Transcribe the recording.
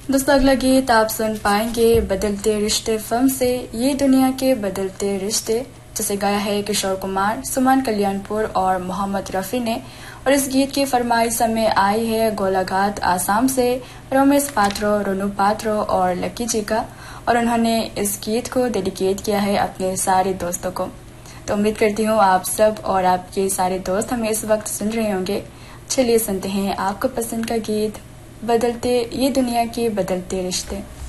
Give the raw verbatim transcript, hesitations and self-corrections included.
दोस्तों अगला गीत आप सुन पाएंगे बदलते रिश्ते फिल्म से ये दुनिया के बदलते रिश्ते, जिसे गाया है किशोर कुमार, सुमन कल्याणपुर और मोहम्मद रफी ने। और इस गीत की फरमाइश हमें आई है गोलाघाट आसाम से रमेश पात्रो, रोनू पात्रो और लकी जी का, और उन्होंने इस गीत को डेडिकेट किया है अपने सारे दोस्तों को। तो उम्मीद करती हूँ आप सब और आपके सारे दोस्त हमें इस वक्त सुन रहे होंगे। चलिए सुनते हैं आपको पसंद का गीत, बदलते ये दुनिया के बदलते रिश्ते।